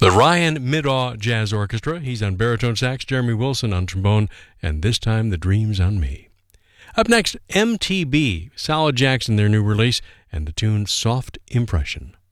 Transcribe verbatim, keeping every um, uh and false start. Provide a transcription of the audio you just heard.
The Ryan Middaugh Jazz Orchestra. He's on baritone sax, Jeremy Wilson on trombone, and this time The Dream's on Me. Up next, M T B, Solid Jackson, their new release, and the tune Soft Impression.